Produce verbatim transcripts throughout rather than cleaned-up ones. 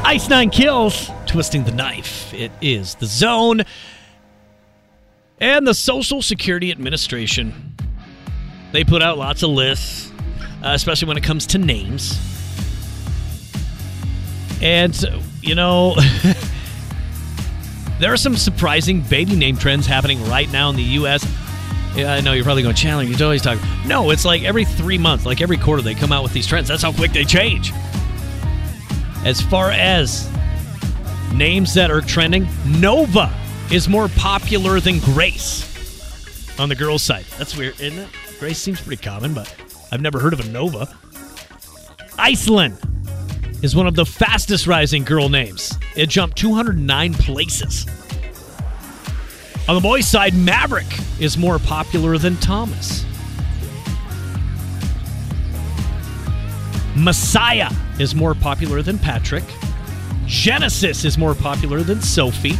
Ice Nine Kills, Twisting the Knife. It is The Zone. And the Social Security Administration. They put out lots of lists, uh, especially when it comes to names. And, you know, there are some surprising baby name trends happening right now in the U S. Yeah, I know you're probably going, Chandler, you're always talking. No, it's like every three months, like every quarter, they come out with these trends. That's how quick they change. As far as names that are trending, Nova is more popular than Grace on the girls' side. That's weird, isn't it? Grace seems pretty common, but I've never heard of a Nova. Iceland is one of the fastest rising girl names. It jumped two hundred nine places. On the boys' side, Maverick is more popular than Thomas. Messiah is more popular than Patrick. Genesis is more popular than Sophie.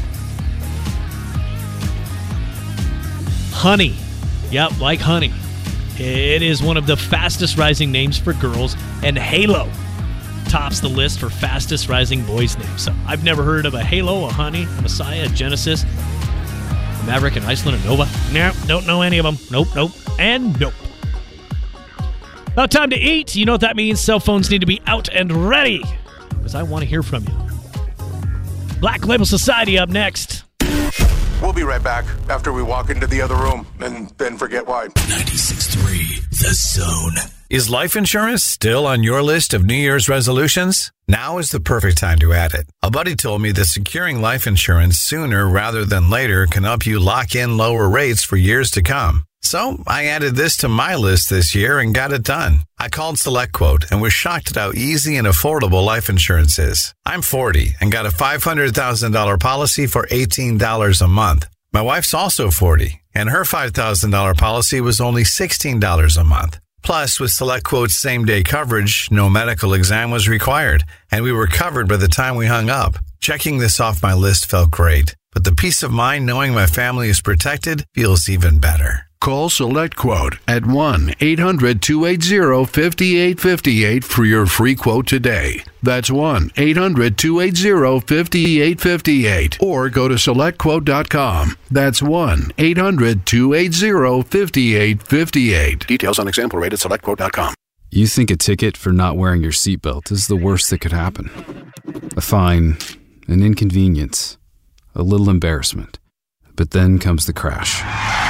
Honey. Yep, like honey. It is one of the fastest rising names for girls, and Halo tops the list for fastest rising boys' names. So I've never heard of a Halo, a Honey, a Messiah, a Genesis, a Maverick, and Iceland, and Nova. Nope, don't know any of them. Nope, nope, and nope. About time to eat. You know what that means. Cell phones need to be out and ready, because I want to hear from you. Black Label Society up next. We'll be right back after we walk into the other room and then forget why. ninety-six point three The Zone. Is life insurance still on your list of New Year's resolutions? Now is the perfect time to add it. A buddy told me that securing life insurance sooner rather than later can help you lock in lower rates for years to come. So I added this to my list this year and got it done. I called SelectQuote and was shocked at how easy and affordable life insurance is. I'm forty and got a five hundred thousand dollars policy for eighteen dollars a month. My wife's also forty, and her five thousand dollars policy was only sixteen dollars a month. Plus, with SelectQuote's same-day coverage, no medical exam was required, and we were covered by the time we hung up. Checking this off my list felt great, but the peace of mind knowing my family is protected feels even better. Call SelectQuote at one eight hundred two eight zero five eight five eight for your free quote today. That's one eight hundred two eight zero five eight five eight. Or go to select quote dot com. That's one eight hundred two eight zero five eight five eight. Details on example rate at select quote dot com. You think a ticket for not wearing your seatbelt is the worst that could happen. A fine, an inconvenience, a little embarrassment. But then comes the crash.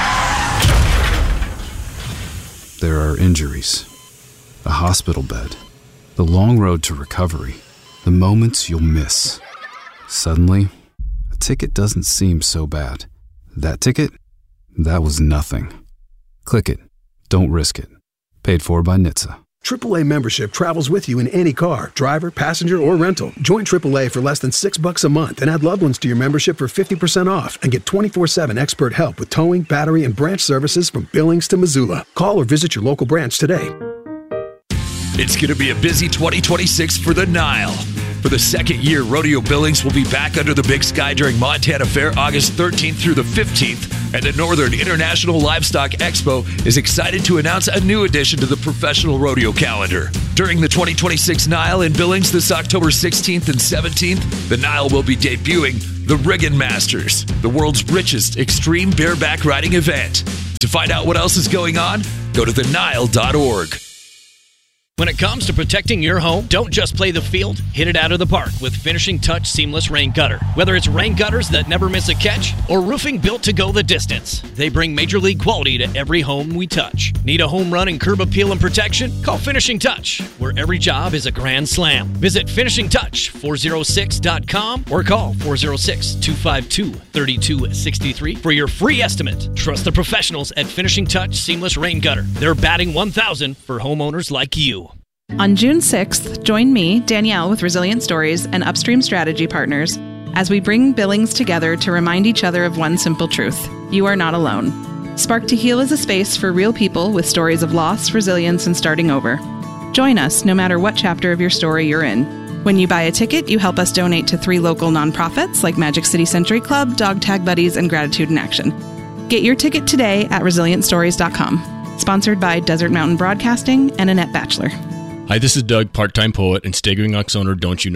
There are injuries, a hospital bed, the long road to recovery, the moments you'll miss. Suddenly, a ticket doesn't seem so bad. That ticket? That was nothing. Click it. Don't risk it. Paid for by N H T S A. triple A membership travels with you in any car, driver, passenger, or rental. Join triple A for less than six bucks a month and add loved ones to your membership for fifty percent off and get twenty-four seven expert help with towing, battery, and branch services from Billings to Missoula. Call or visit your local branch today. It's going to be a busy twenty twenty-six for the Nile. For the second year, Rodeo Billings will be back under the big sky during Montana Fair August thirteenth through the fifteenth. And the Northern International Livestock Expo is excited to announce a new addition to the professional rodeo calendar. During the twenty twenty-six Nile in Billings this October sixteenth and seventeenth, the Nile will be debuting the Riggin Masters, the world's richest extreme bareback riding event. To find out what else is going on, go to the nile dot org. When it comes to protecting your home, don't just play the field, hit it out of the park with Finishing Touch Seamless Rain Gutter. Whether it's rain gutters that never miss a catch or roofing built to go the distance, they bring major league quality to every home we touch. Need a home run and curb appeal and protection? Call Finishing Touch, where every job is a grand slam. Visit finishing touch four oh six dot com or call four oh six, two five two, three two six three for your free estimate. Trust the professionals at Finishing Touch Seamless Rain Gutter. They're batting one thousand for homeowners like you. On June sixth, join me, Danielle, with Resilient Stories and Upstream Strategy Partners as we bring Billings together to remind each other of one simple truth: you are not alone. Spark to Heal is a space for real people with stories of loss, resilience, and starting over. Join us no matter what chapter of your story you're in. When you buy a ticket, you help us donate to three local nonprofits like Magic City Century Club, Dog Tag Buddies, and Gratitude in Action. Get your ticket today at resilient stories dot com. Sponsored by Desert Mountain Broadcasting and Annette Batchelor. Hi, this is Doug, part-time poet and Staggering Ox owner, Don't You Know It.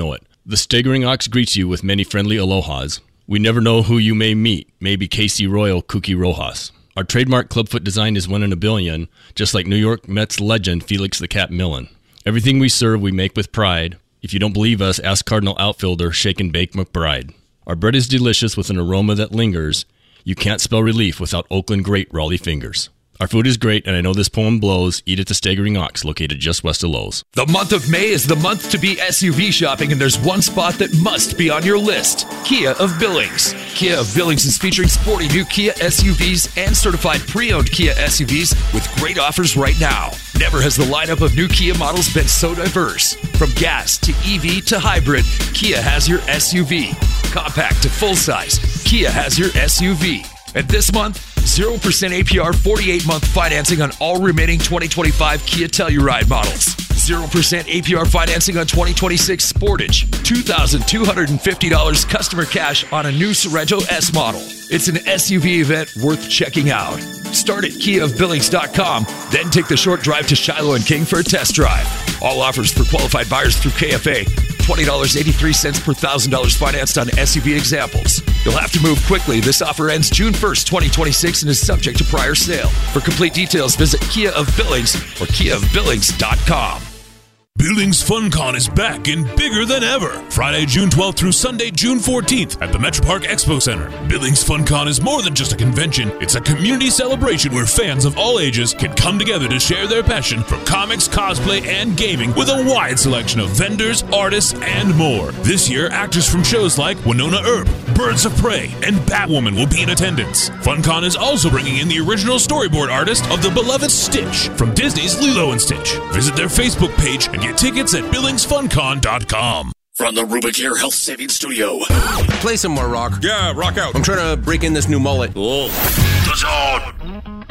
The Staggering Ox greets you with many friendly alohas. We never know who you may meet, maybe Casey Royal Kooky Rojas. Our trademark clubfoot design is one in a billion, just like New York Mets legend Felix the Cat Millen. Everything we serve, we make with pride. If you don't believe us, ask Cardinal outfielder Shake and Bake McBride. Our bread is delicious with an aroma that lingers. You can't spell relief without Oakland great Raleigh fingers. Our food is great, and I know this poem blows. Eat at the Staggering Ox, located just west of Lowe's. The month of May is the month to be S U V shopping, and there's one spot that must be on your list. Kia of Billings. Kia of Billings is featuring sporty new Kia S U Vs and certified pre-owned Kia S U Vs with great offers right now. Never has the lineup of new Kia models been so diverse. From gas to E V to hybrid, Kia has your S U V. Compact to full-size, Kia has your S U V. And this month, zero percent A P R forty-eight month financing on all remaining twenty twenty-five Kia Telluride models. zero percent A P R financing on twenty twenty-six Sportage. two thousand two hundred fifty dollars customer cash on a new Sorrento S model. It's an S U V event worth checking out. Start at kia of billings dot com, then take the short drive to Shiloh and King for a test drive. All offers for qualified buyers through K F A. twenty dollars and eighty-three cents per one thousand dollars financed on S U V examples. You'll have to move quickly. This offer ends June first, twenty twenty-six and is subject to prior sale. For complete details, visit Kia of Billings or kia of billings dot com. Billings FunCon is back and bigger than ever. Friday, June twelfth through Sunday, June fourteenth at the Metro Park Expo Center. Billings FunCon is more than just a convention. It's a community celebration where fans of all ages can come together to share their passion for comics, cosplay, and gaming with a wide selection of vendors, artists, and more. This year, actors from shows like Winona Earp, Birds of Prey, and Batwoman will be in attendance. FunCon is also bringing in the original storyboard artist of the beloved Stitch from Disney's Lilo and Stitch. Visit their Facebook page and get tickets at billings fun con dot com. From the Rubicare Health Savings Studio. Play some more rock. Yeah, rock out. I'm trying to break in this new mullet. Oh. The Zone.